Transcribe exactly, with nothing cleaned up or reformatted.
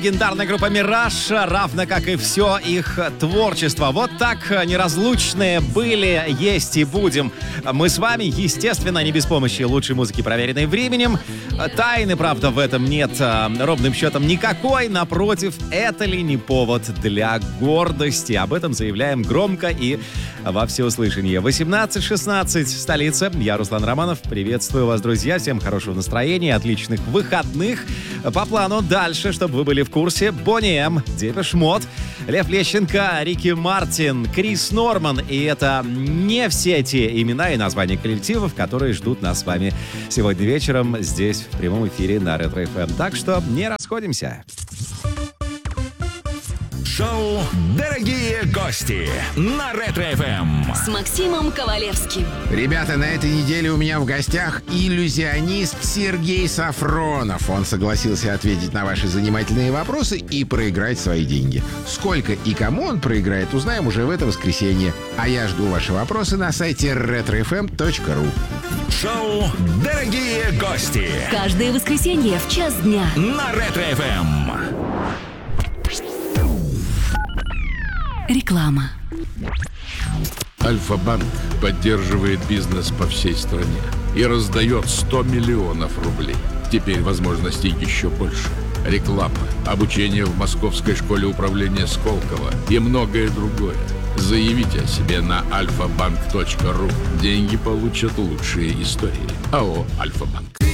Легендарная группа «Мираж», равно как и все их творчество. Вот так неразлучные были, есть и будем. Мы с вами, естественно, не без помощи лучшей музыки, проверенной временем. Тайны, правда, в этом нет ровным счетом никакой. Напротив, это ли не повод для гордости? Об этом заявляем громко и во всеуслышание. восемнадцать шестнадцать, столица. Я Руслан Романов. Приветствую вас, друзья. Всем хорошего настроения, отличных выходных. По плану дальше, чтобы вы были в курсе: Бонни М, Депеш Мод, Лев Лещенко, Рики Мартин, Крис Норман. И это не все те имена и названия коллективов, которые ждут нас с вами сегодня вечером здесь, в прямом эфире на Ретро эф эм. Так что не расходимся. Шоу «Дорогие гости» на Ретро эф эм с Максимом Ковалевским. Ребята, на этой неделе у меня в гостях иллюзионист Сергей Сафронов. Он согласился ответить на ваши занимательные вопросы и проиграть свои деньги. Сколько и кому он проиграет, узнаем уже в это воскресенье. А я жду ваши вопросы на сайте ретро эф эм точка ру. Шоу «Дорогие гости» Каждое воскресенье в час дня на Ретро эф эм. Реклама. Альфа-банк поддерживает бизнес по всей стране и раздает сто миллионов рублей. Теперь возможностей еще больше. Реклама, обучение в Московской школе управления Сколково и многое другое. Заявите о себе на альфа банк точка ру. Деньги получат лучшие истории. АО «Альфа-банк».